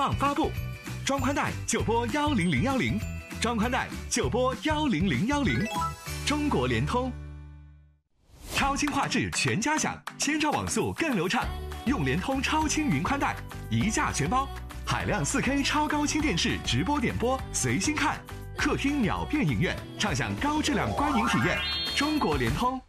放发布，装宽带就拨10010，装宽带就拨10010。中国联通，超轻画质全家享，千兆网速更流畅，用联通超轻云宽带，一价全包，海量4K 超高清电视直播点播随心看，客厅秒变影院，畅享高质量观影体验。中国联通。